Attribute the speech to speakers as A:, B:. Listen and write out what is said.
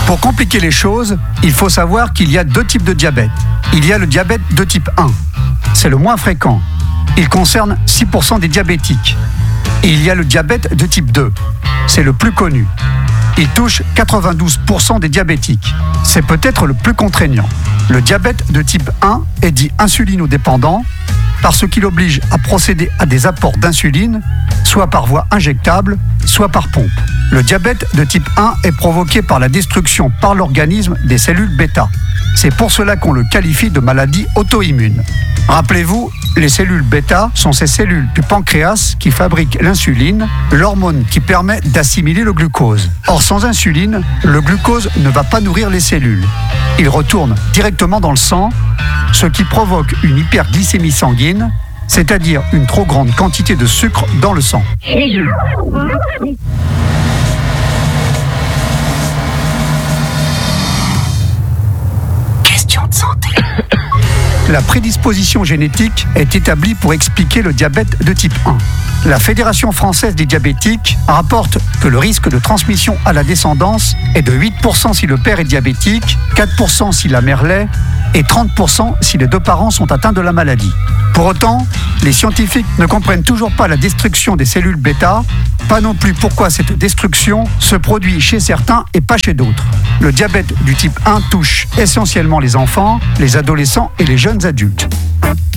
A: Pour compliquer les choses, il faut savoir qu'il y a 2 types de diabète. Il y a le diabète de type 1. C'est le moins fréquent. Il concerne 6% des diabétiques. Et il y a le diabète de type 2. C'est le plus connu. Il touche 92% des diabétiques. C'est peut-être le plus contraignant. Le diabète de type 1 est dit insulinodépendant parce qu'il oblige à procéder à des apports d'insuline, soit par voie injectable, soit par pompe. Le diabète de type 1 est provoqué par la destruction par l'organisme des cellules bêta. C'est pour cela qu'on le qualifie de maladie auto-immune. Rappelez-vous, les cellules bêta sont ces cellules du pancréas qui fabriquent l'insuline, l'hormone qui permet d'assimiler le glucose. Or, sans insuline, le glucose ne va pas nourrir les cellules. Il retourne directement dans le sang, ce qui provoque une hyperglycémie sanguine, c'est-à-dire une trop grande quantité de sucre dans le sang.
B: Question de santé.
A: La prédisposition génétique est établie pour expliquer le diabète de type 1. La Fédération française des diabétiques rapporte que le risque de transmission à la descendance est de 8% si le père est diabétique, 4% si la mère l'est et 30% si les 2 parents sont atteints de la maladie. Pour autant, les scientifiques ne comprennent toujours pas la destruction des cellules bêta, pas non plus pourquoi cette destruction se produit chez certains et pas chez d'autres. Le diabète du type 1 touche essentiellement les enfants, les adolescents et les jeunes adultes.